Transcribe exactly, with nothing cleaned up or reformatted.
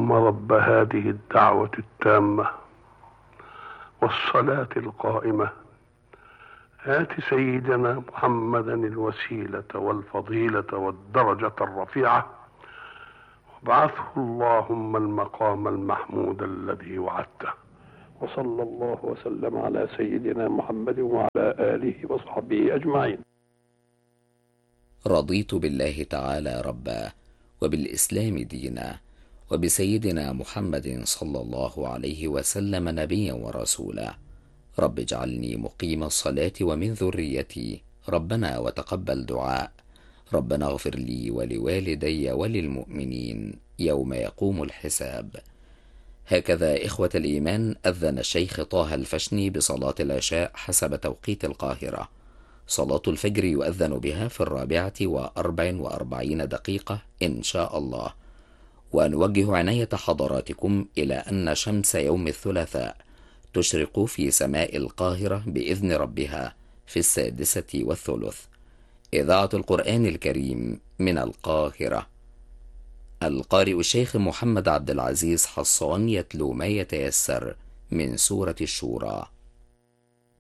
اللهم رب هذه الدعوة التامة والصلاة القائمة آت سيدنا محمدا الوسيلة والفضيلة والدرجة الرفيعة وابعثه اللهم المقام المحمود الذي وعدته. وصلى الله وسلم على سيدنا محمد وعلى آله وصحبه أجمعين. رضيت بالله تعالى ربا وبالإسلام دينا وبسيدنا محمد صلى الله عليه وسلم نبيا ورسولا. رب اجعلني مقيم الصلاة ومن ذريتي ربنا وتقبل دعاء. ربنا اغفر لي ولوالدي وللمؤمنين يوم يقوم الحساب. هكذا إخوة الإيمان أذن الشيخ طه الفشني بصلاة العشاء حسب توقيت القاهرة. صلاة الفجر يؤذن بها في الرابعة وأربع وأربعين دقيقة إن شاء الله. ونوجه عناية حضراتكم إلى أن شمس يوم الثلاثاء تشرق في سماء القاهرة بإذن ربها في السادسة والثلث. إذاعة القرآن الكريم من القاهرة. القارئ الشيخ محمد عبد العزيز حصان يتلو ما يتيسر من سورة الشورى.